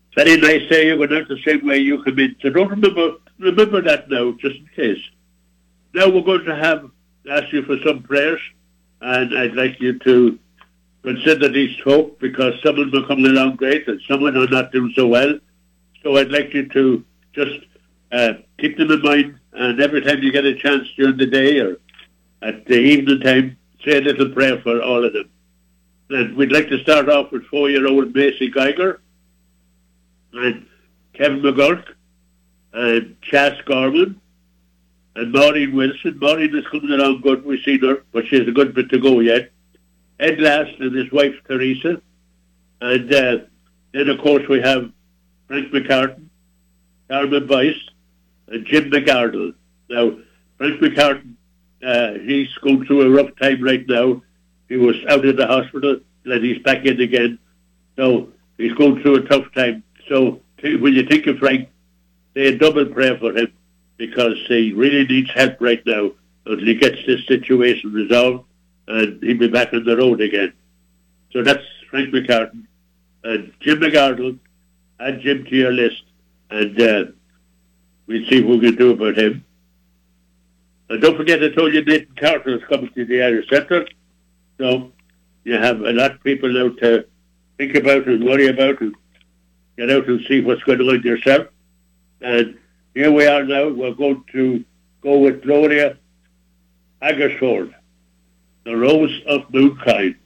Very nice day. You're going out the same way you come in. So don't remember that now, just in case. Now we're going to ask you for some prayers, and I'd like you to consider these folk because some of them are coming along great and some of them are not doing so well. So I'd like you to just keep them in mind, and every time you get a chance during the day or at the evening time, say a little prayer for all of them. And we'd like to start off with 4-year-old Macy Geiger and Kevin McGurk and Chas Gorman and Maureen Wilson. Maureen is coming along good, we've seen her, but she has a good bit to go yet. Ed Last and his wife Teresa. And then of course we have Frank McCartan, Carmen Weiss and Jim McArdle. Now Frank McCartan, he's going through a rough time right now. He was out of the hospital and he's back in again. So he's going through a tough time. So when you think of Frank, say a double prayer for him because he really needs help right now until he gets this situation resolved and he'll be back on the road again. So that's Frank McCartan and Jim McArdle. Add Jim to your list and we'll see what we can do about him. And don't forget I told you Nathan Carter is coming to the Irish Centre. So you have a lot of people now to think about and worry about and get out and see what's going on yourself. And here we are now. We're going to go with Gloria Hagersford, The Rose of Moonkind.